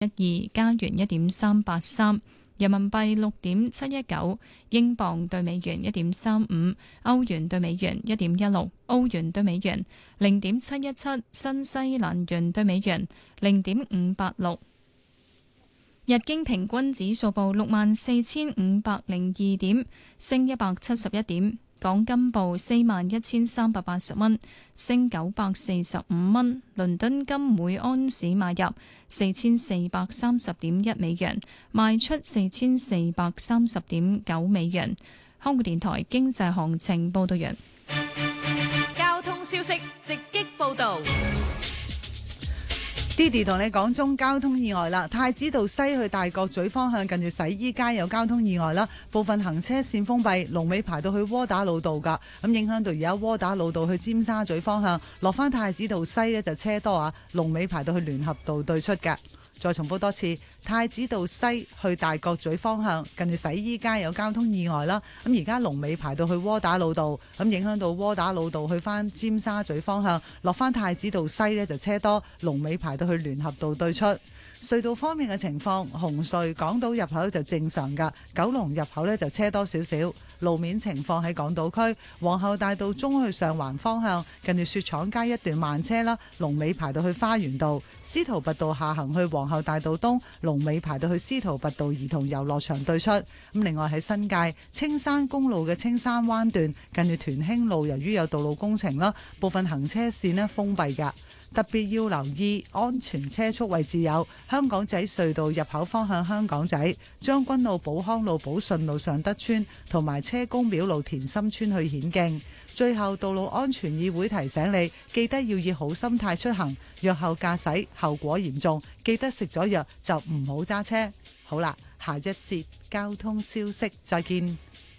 1.12，加元1.383，人民幣6.719，英鎊對美元1.35，歐元對美元1.16，澳元對美元0.717，新西蘭元對美元0.586。日經平均指數報64,502點，升171點。港金報41,380蚊，升945蚊。倫敦金每安士買入4430.1美元，賣出4430.9美元。香港電台經濟行情報道完。 交通消息直擊報道。 Didi 同你講中交通意外啦，太子道西去大角咀方向近住洗衣街有交通意外啦，部分行車線封閉，龍尾排到去窩打老道噶，咁影響到而家窩打老道去尖沙咀方向落翻太子道西呢就車多啊，龍尾排到去聯合道對出噶。再重複多次，太子道西去大角咀方向近住洗衣街有交通意外啦，咁而家龍尾排到去窩打老道，咁影響到窩打老道去翻尖沙咀方向落翻太子道西呢就車多，龍尾排到去聯合道對出。隧道方面嘅情況，紅隧港島入口就正常㗎，九龍入口呢就車多少少。路面情況喺港島區皇后大道中去上環方向，近住雪廠街一段慢車啦，龍尾排到去花園道。司徒拔道下行去皇后大道東，龍尾排到去司徒拔道兒童遊樂場對出。咁另外喺新界青山公路嘅青山灣段，近住屯興路，由於有道路工程啦，部分行車線呢封閉㗎。特別要留意安全車速位置有香港仔隧道入口方向香港仔、將軍澳寶康路、寶順路上德村同埋車公廟路田心村去顯徑。最後，道路安全議會提醒你，記得要以好心態出行，藥後駕駛後果嚴重，記得食咗藥就唔好揸車。好啦，下一節交通消息再見。